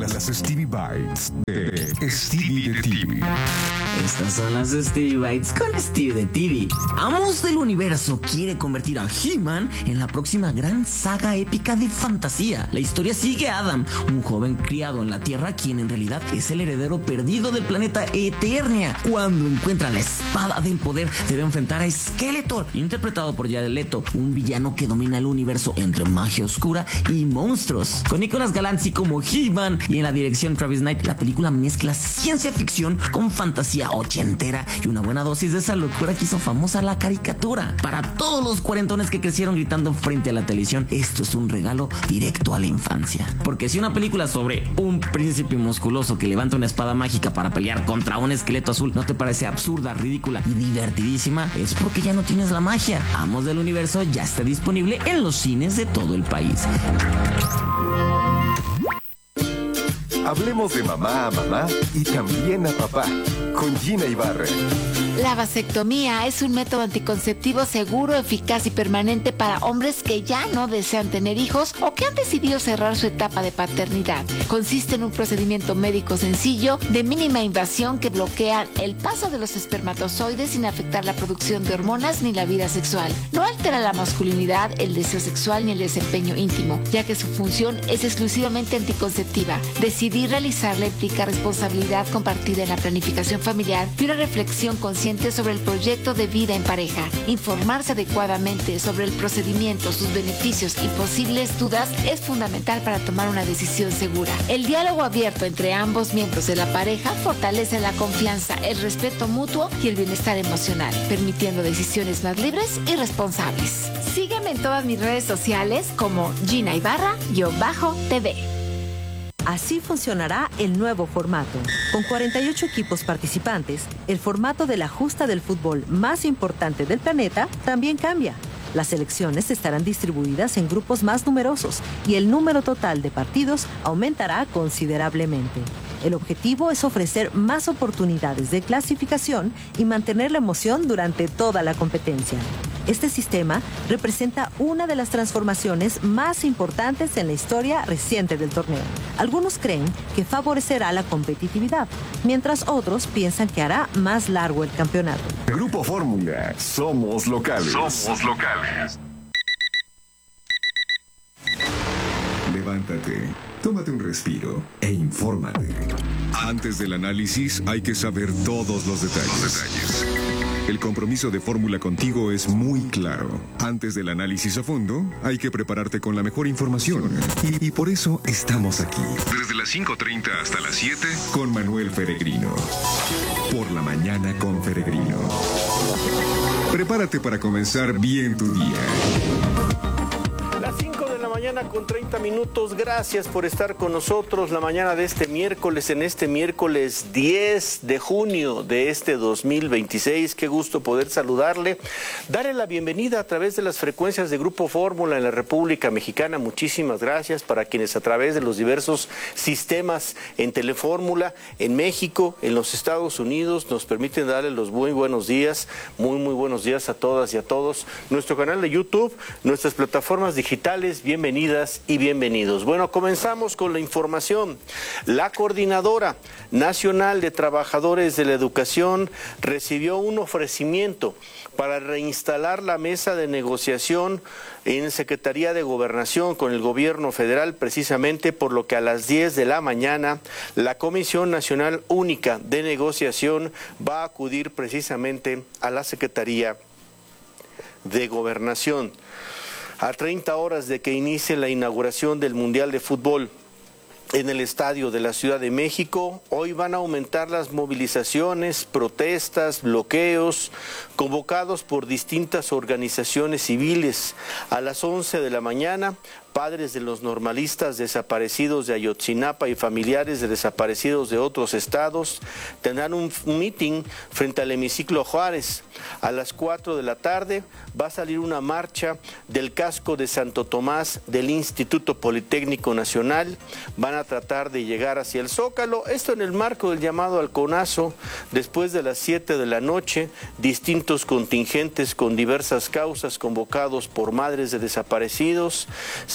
las Stevie Bites de Stevie de TV. Estas son las Stevie Bites con Stevie de TV. Amos del Universo quiere convertir a He-Man en la próxima gran saga épica de fantasía. La historia sigue a Adam, un joven criado en la Tierra, quien en realidad es el heredero perdido del planeta Eternia. Cuando encuentra la espada del poder, debe enfrentar a Skeletor, interpretado por Jared Leto, un villano que domina el universo entre magia oscura y monstruos. Con Nicolas Galanzi como He-Man y en la dirección Travis Knight, la película mezcla ciencia ficción con fantasía ochentera y una buena dosis de esa locura que hizo famosa la caricatura. Para todos los cuarentones que crecieron gritando frente a la televisión, esto es un regalo directo a la infancia. Porque si una película sobre un príncipe musculoso que levanta una espada mágica para pelear contra un esqueleto azul no te parece absurda, ridícula y divertidísima, es porque ya no tienes la magia. Amos del Universo ya está disponible en los cines de todo el país. Hablemos de mamá a mamá y también a papá, con Gina Ibarra. La vasectomía es un método anticonceptivo seguro, eficaz y permanente para hombres que ya no desean tener hijos o que han decidido cerrar su etapa de paternidad. Consiste en un procedimiento médico sencillo, de mínima invasión, que bloquea el paso de los espermatozoides sin afectar la producción de hormonas ni la vida sexual. No altera la masculinidad, el deseo sexual ni el desempeño íntimo, ya que su función es exclusivamente anticonceptiva. Decidir realizarla implica responsabilidad compartida en la planificación familiar y una reflexión consciente sobre el proyecto de vida en pareja. Informarse adecuadamente sobre el procedimiento, sus beneficios y posibles dudas es fundamental para tomar una decisión segura. El diálogo abierto entre ambos miembros de la pareja fortalece la confianza, el respeto mutuo y el bienestar emocional, permitiendo decisiones más libres y responsables. Sígueme en todas mis redes sociales como Gina Ibarra-TV. Así funcionará el nuevo formato. Con 48 equipos participantes, el formato de la justa del fútbol más importante del planeta también cambia. Las selecciones estarán distribuidas en grupos más numerosos y el número total de partidos aumentará considerablemente. El objetivo es ofrecer más oportunidades de clasificación y mantener la emoción durante toda la competencia. Este sistema representa una de las transformaciones más importantes en la historia reciente del torneo. Algunos creen que favorecerá la competitividad, mientras otros piensan que hará más largo el campeonato. Grupo Fórmula, somos locales. Somos locales. Levántate, tómate un respiro e infórmate. Antes del análisis hay que saber todos los detalles. El compromiso de Fórmula contigo es muy claro. Antes del análisis a fondo, hay que prepararte con la mejor información. Y por eso estamos aquí. Desde las 5:30 hasta las 7, con Manuel Feregrino. Por la mañana con Feregrino. Prepárate para comenzar bien tu día. Las 5 de la mañana con 30 minutos. Gracias por estar con nosotros la mañana de este miércoles, en este miércoles 10 de junio de este 2026. Qué gusto poder saludarle. Darle la bienvenida a través de las frecuencias de Grupo Fórmula en la República Mexicana. Muchísimas gracias para quienes a través de los diversos sistemas en Telefórmula, en México, en los Estados Unidos, nos permiten darle los muy buenos días. Muy buenos días a todas y a todos. Nuestro canal de YouTube, nuestras plataformas digitales, bienvenidas y bienvenidos. Bueno, comenzamos con la información. La Coordinadora Nacional de Trabajadores de la Educación recibió un ofrecimiento para reinstalar la mesa de negociación en Secretaría de Gobernación con el Gobierno Federal, precisamente por lo que a las 10 de la mañana la Comisión Nacional Única de Negociación va a acudir precisamente a la Secretaría de Gobernación. A 30 horas de que inicie la inauguración del Mundial de Fútbol en el Estadio de la Ciudad de México, hoy van a aumentar las movilizaciones, protestas, bloqueos, convocados por distintas organizaciones civiles. A las 11 de la mañana, padres de los normalistas desaparecidos de Ayotzinapa y familiares de desaparecidos de otros estados tendrán un meeting frente al hemiciclo Juárez. A las 4 de la tarde va a salir una marcha del casco de Santo Tomás del Instituto Politécnico Nacional. Van a tratar de llegar hacia el Zócalo, esto en el marco del llamado halconazo. Después de las 7 de la noche, distintos contingentes con diversas causas convocados por madres de desaparecidos se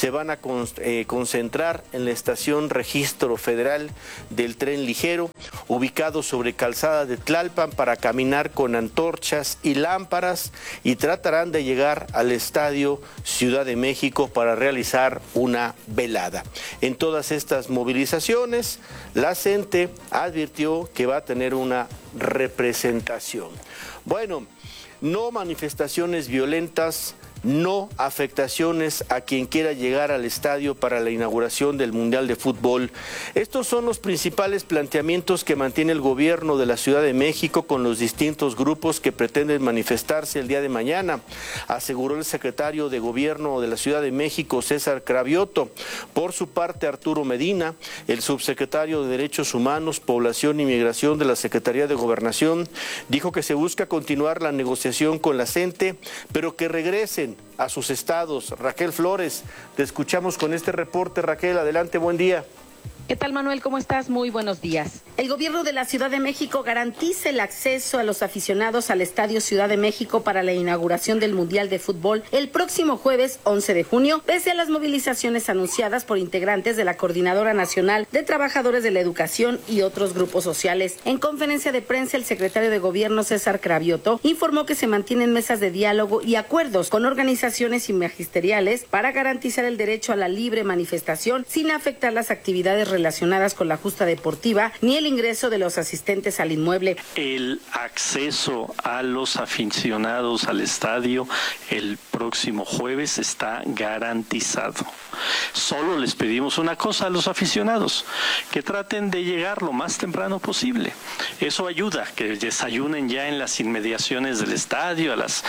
se van a concentrar en la estación Registro Federal del Tren Ligero, ubicado sobre Calzada de Tlalpan, para caminar con antorchas y lámparas, y tratarán de llegar al Estadio Ciudad de México para realizar una velada. En todas estas movilizaciones, la CENTE advirtió que va a tener una representación. Bueno, no manifestaciones violentas, no afectaciones a quien quiera llegar al estadio para la inauguración del Mundial de Fútbol. Estos son los principales planteamientos que mantiene el gobierno de la Ciudad de México con los distintos grupos que pretenden manifestarse el día de mañana, aseguró el secretario de Gobierno de la Ciudad de México, César Cravioto. Por su parte, Arturo Medina, el subsecretario de Derechos Humanos, Población y Migración de la Secretaría de Gobernación, dijo que se busca continuar la negociación con la CENTE, pero que regresen a sus estados. Raquel Flores, te escuchamos con este reporte. Raquel, adelante, buen día. ¿Qué tal, Manuel? ¿Cómo estás? Muy buenos días. El gobierno de la Ciudad de México garantiza el acceso a los aficionados al Estadio Ciudad de México para la inauguración del Mundial de Fútbol el próximo jueves 11 de junio, pese a las movilizaciones anunciadas por integrantes de la Coordinadora Nacional de Trabajadores de la Educación y otros grupos sociales. En conferencia de prensa, el secretario de Gobierno, César Cravioto, informó que se mantienen mesas de diálogo y acuerdos con organizaciones y magisteriales para garantizar el derecho a la libre manifestación sin afectar las actividades relacionadas con la justa deportiva ni el ingreso de los asistentes al inmueble. El acceso a los aficionados al estadio el próximo jueves está garantizado. Solo les pedimos una cosa a los aficionados, que traten de llegar lo más temprano posible. Eso ayuda, que desayunen ya en las inmediaciones del estadio a las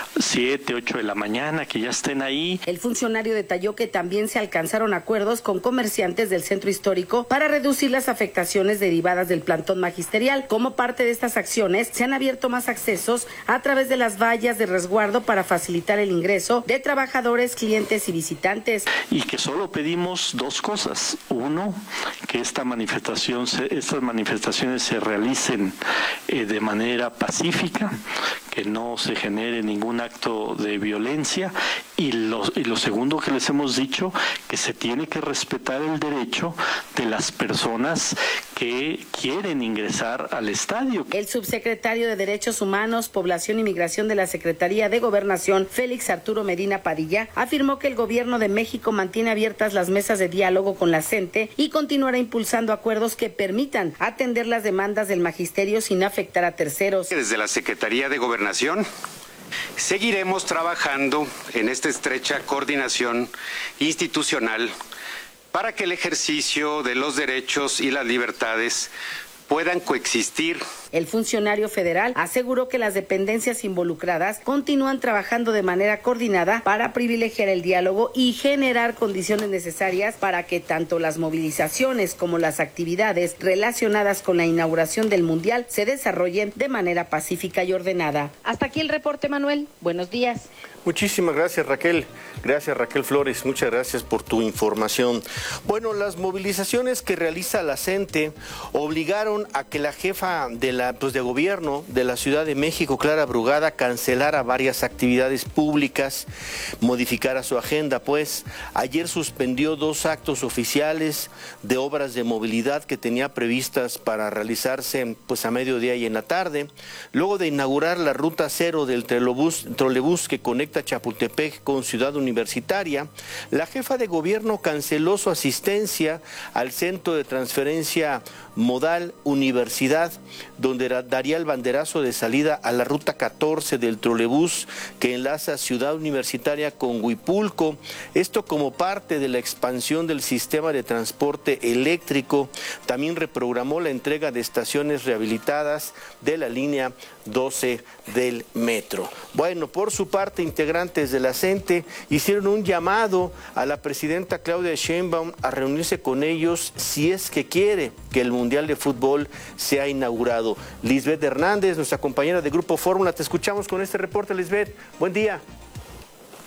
7, 8 de la mañana, que ya estén ahí. El funcionario detalló que también se alcanzaron acuerdos con comerciantes del centro histórico para reducir las afectaciones derivadas del plantón magisterial. Como parte de estas acciones, se han abierto más accesos a través de las vallas de resguardo para facilitar el ingreso de trabajadores, clientes y visitantes. Y que solo pedimos dos cosas. Uno, que estas manifestaciones se realicen de manera pacífica, que no se genere ningún acto de violencia, y lo segundo que les hemos dicho, que se tiene que respetar el derecho de las personas que quieren ingresar al estadio. El subsecretario de Derechos Humanos, Población y Migración de la Secretaría de Gobernación, Félix Arturo Medina Padilla, afirmó que el gobierno de México mantiene abiertas las mesas de diálogo con la CENTE y continuará impulsando acuerdos que permitan atender las demandas del magisterio sin afectar a terceros. Desde la Secretaría de Gobernación seguiremos trabajando en esta estrecha coordinación institucional para que el ejercicio de los derechos y las libertades puedan coexistir. El funcionario federal aseguró que las dependencias involucradas continúan trabajando de manera coordinada para privilegiar el diálogo y generar condiciones necesarias para que tanto las movilizaciones como las actividades relacionadas con la inauguración del Mundial se desarrollen de manera pacífica y ordenada. Hasta aquí el reporte, Manuel. Buenos días. Muchísimas gracias, Raquel. Gracias, Raquel Flores. Muchas gracias por tu información. Bueno, las movilizaciones que realiza la CENTE obligaron a que la jefa de gobierno de la Ciudad de México, Clara Brugada, cancelara varias actividades públicas, modificara su agenda, pues ayer suspendió 2 actos oficiales de obras de movilidad que tenía previstas para realizarse pues a mediodía y en la tarde, luego de inaugurar la ruta 0 del trolebús que conecta Chapultepec con Ciudad Universitaria. La jefa de gobierno canceló su asistencia al centro de transferencia modal Universidad, donde daría el banderazo de salida a la ruta 14 del trolebús que enlaza Ciudad Universitaria con Huipulco. Esto como parte de la expansión del sistema de transporte eléctrico. También reprogramó la entrega de estaciones rehabilitadas de la línea 12 del metro. Bueno, por su parte, integrantes de la CENTE hicieron un llamado a la presidenta Claudia Sheinbaum a reunirse con ellos si es que quiere que el Mundial de Fútbol sea inaugurado. Lisbeth Hernández, nuestra compañera de Grupo Fórmula, te escuchamos con este reporte, Lisbeth. Buen día.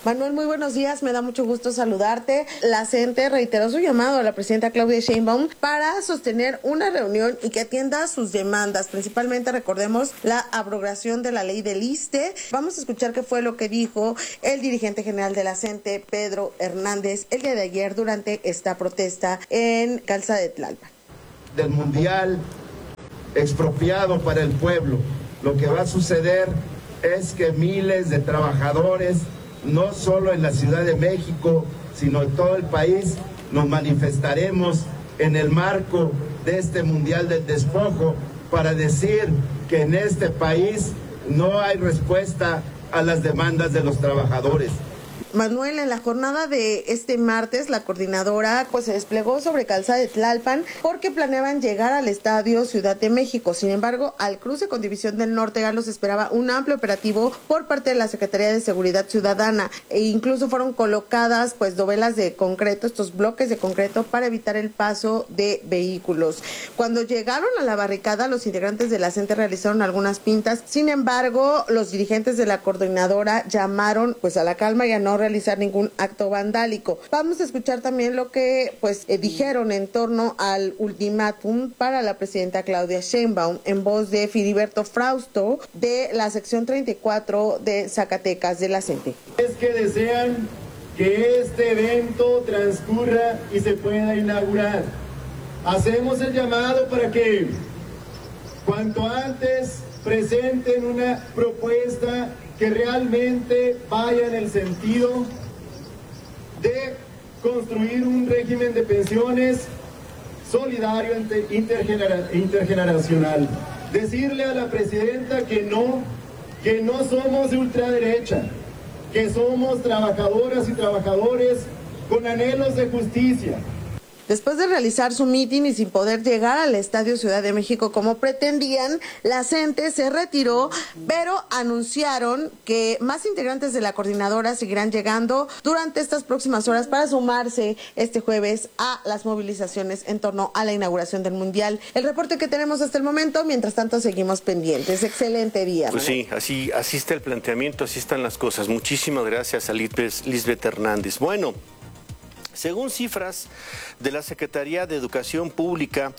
Manuel, muy buenos días, me da mucho gusto saludarte. La CENTE reiteró su llamado a la presidenta Claudia Sheinbaum para sostener una reunión y que atienda sus demandas, principalmente, recordemos, la abrogación de la ley del ISSSTE. Vamos a escuchar qué fue lo que dijo el dirigente general de la CENTE, Pedro Hernández, el día de ayer durante esta protesta en Calzada de Tlalpan. Del mundial expropiado para el pueblo, lo que va a suceder es que miles de trabajadores, no solo en la Ciudad de México, sino en todo el país, nos manifestaremos en el marco de este Mundial del Despojo para decir que en este país no hay respuesta a las demandas de los trabajadores. Manuel, en la jornada de este martes, la coordinadora se desplegó sobre Calzada de Tlalpan porque planeaban llegar al Estadio Ciudad de México. Sin embargo, al cruce con División del Norte ya los esperaba un amplio operativo por parte de la Secretaría de Seguridad Ciudadana e incluso fueron colocadas dovelas de concreto, estos bloques de concreto para evitar el paso de vehículos. Cuando llegaron a la barricada, los integrantes de la CENTE realizaron algunas pintas. Sin embargo, los dirigentes de la coordinadora llamaron a la calma y a no realizar ningún acto vandálico. Vamos a escuchar también lo que dijeron en torno al ultimátum para la presidenta Claudia Sheinbaum en voz de Filiberto Frausto de la sección 34 de Zacatecas de la CENTE. Es que desean que este evento transcurra y se pueda inaugurar. Hacemos el llamado para que cuanto antes presenten una propuesta que realmente vaya en el sentido de construir un régimen de pensiones solidario intergeneracional. Decirle a la presidenta que no somos de ultraderecha, que somos trabajadoras y trabajadores con anhelos de justicia. Después de realizar su mitin y sin poder llegar al Estadio Ciudad de México como pretendían, la CENTE se retiró, pero anunciaron que más integrantes de la coordinadora seguirán llegando durante estas próximas horas para sumarse este jueves a las movilizaciones en torno a la inauguración del Mundial. El reporte que tenemos hasta el momento, mientras tanto seguimos pendientes. Excelente día. Pues sí, así está el planteamiento, así están las cosas. Muchísimas gracias a Lisbeth Hernández. Bueno, según cifras de la Secretaría de Educación Pública,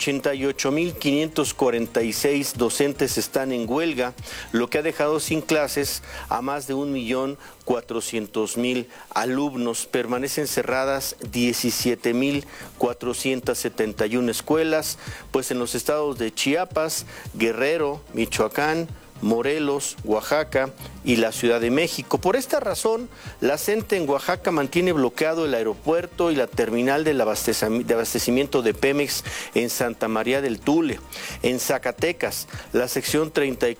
88,546 docentes están en huelga, lo que ha dejado sin clases a más de 1,400,000 alumnos. Permanecen cerradas 17,471 escuelas, en los estados de Chiapas, Guerrero, Michoacán, Morelos, Oaxaca y la Ciudad de México. Por esta razón, la CENTE en Oaxaca mantiene bloqueado el aeropuerto y la terminal de abastecimiento de Pemex en Santa María del Tule. En Zacatecas, la sección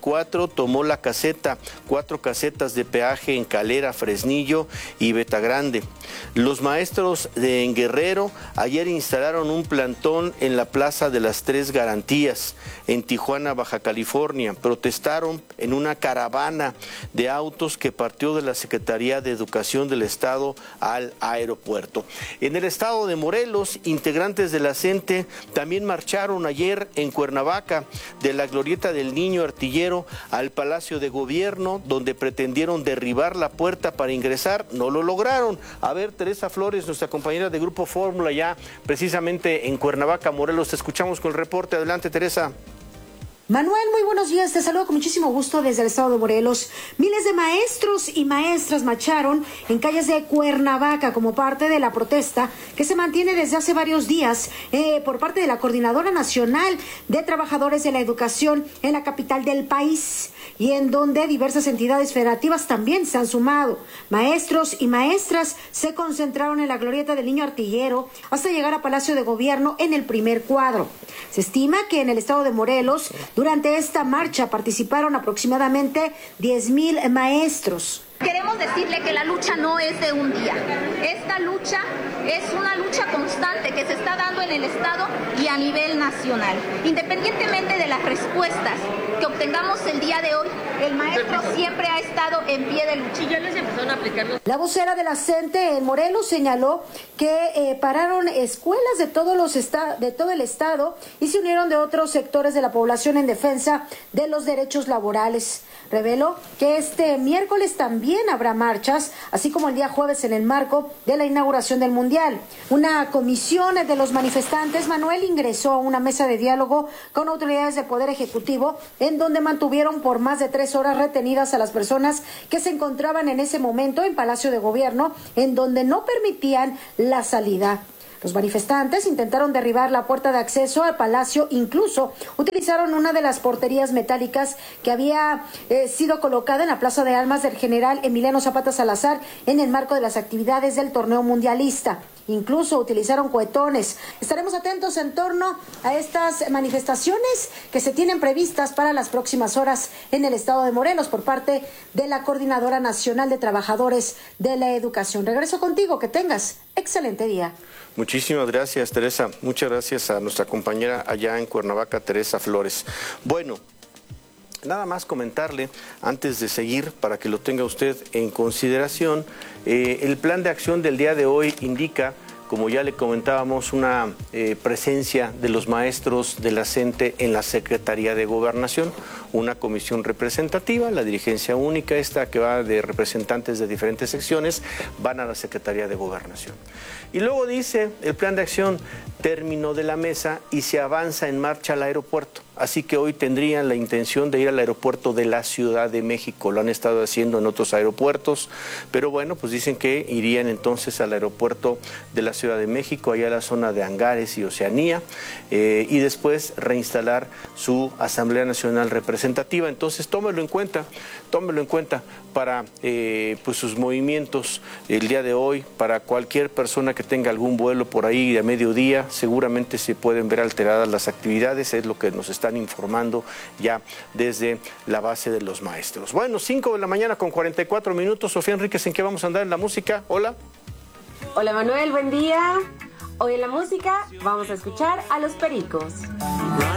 34 tomó la caseta, 4 casetas de peaje en Calera, Fresnillo y Betagrande. Los maestros en Guerrero ayer instalaron un plantón en la Plaza de las Tres Garantías, en Tijuana, Baja California. Protestaron en una caravana de autos que partió de la Secretaría de Educación del Estado al aeropuerto. En el estado de Morelos, integrantes de la CENTE también marcharon ayer en Cuernavaca, de la Glorieta del Niño Artillero al Palacio de Gobierno, donde pretendieron derribar la puerta para ingresar. No lo lograron. A ver, Teresa Flores, nuestra compañera de Grupo Fórmula, ya precisamente en Cuernavaca, Morelos. Te escuchamos con el reporte. Adelante, Teresa. Manuel, muy buenos días, te saludo con muchísimo gusto desde el estado de Morelos. Miles de maestros y maestras marcharon en calles de Cuernavaca como parte de la protesta que se mantiene desde hace varios días por parte de la Coordinadora Nacional de Trabajadores de la Educación en la capital del país, y en donde diversas entidades federativas también se han sumado. Maestros y maestras se concentraron en la Glorieta del Niño Artillero hasta llegar a Palacio de Gobierno en el primer cuadro. Se estima que en el estado de Morelos, durante esta marcha participaron aproximadamente 10,000 maestros. Queremos decirle que la lucha no es de un día. Esta lucha es una lucha constante que se está dando en el Estado y a nivel nacional. Independientemente de las respuestas que obtengamos el día de hoy, el maestro siempre ha estado en pie de lucha. Y ya les empezaron a aplicarlo. La vocera de la CENTE en Morelos señaló que pararon escuelas de todo el Estado y se unieron de otros sectores de la población en defensa de los derechos laborales. Reveló que este miércoles también también habrá marchas, así como el día jueves en el marco de la inauguración del Mundial. Una comisión de los manifestantes, Manuel, ingresó a una mesa de diálogo con autoridades del Poder Ejecutivo, en donde mantuvieron por más de 3 horas retenidas a las personas que se encontraban en ese momento en Palacio de Gobierno, en donde no permitían la salida. Los manifestantes intentaron derribar la puerta de acceso al palacio, incluso utilizaron una de las porterías metálicas que había sido colocada en la Plaza de Armas del General Emiliano Zapata Salazar en el marco de las actividades del torneo mundialista. Incluso utilizaron cohetones. Estaremos atentos en torno a estas manifestaciones que se tienen previstas para las próximas horas en el estado de Morelos por parte de la Coordinadora Nacional de Trabajadores de la Educación. Regreso contigo, que tengas excelente día. Muchísimas gracias, Teresa. Muchas gracias a nuestra compañera allá en Cuernavaca, Teresa Flores. Bueno, nada más comentarle, antes de seguir, para que lo tenga usted en consideración, el plan de acción del día de hoy indica, como ya le comentábamos, una presencia de los maestros de la CENTE en la Secretaría de Gobernación, una comisión representativa, la dirigencia única, esta que va de representantes de diferentes secciones, van a la Secretaría de Gobernación. Y luego dice el plan de acción, término de la mesa y se avanza en marcha al aeropuerto. Así que hoy tendrían la intención de ir al aeropuerto de la Ciudad de México. Lo han estado haciendo en otros aeropuertos, pero bueno, pues dicen que irían entonces al aeropuerto de la Ciudad de México, allá a la zona de Angares y Oceanía, y después reinstalar su Asamblea Nacional Representativa. Entonces tómelo en cuenta para pues sus movimientos el día de hoy, para cualquier persona que tenga algún vuelo por ahí a mediodía, seguramente se pueden ver alteradas las actividades, es lo que nos están informando ya desde la base de los maestros. Bueno, 5 de la mañana con 44 minutos. Sofía Enríquez, ¿en qué vamos a andar en la música? Hola. Hola Manuel, buen día. Hoy en la música vamos a escuchar a Los Pericos.